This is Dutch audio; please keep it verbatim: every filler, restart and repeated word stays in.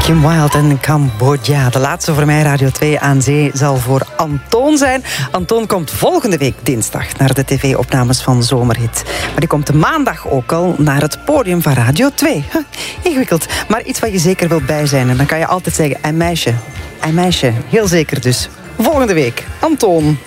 Kim Wilde en Cambodja. De laatste voor mij, Radio twee aan Zee, zal voor Antoon zijn. Antoon komt volgende week dinsdag naar de tv-opnames van Zomerhit. Maar die komt de maandag ook al naar het podium van Radio twee. Huh, ingewikkeld, maar iets wat je zeker wilt bij zijn. En dan kan je altijd zeggen, en meisje, en meisje, heel zeker dus. Volgende week, Antoon.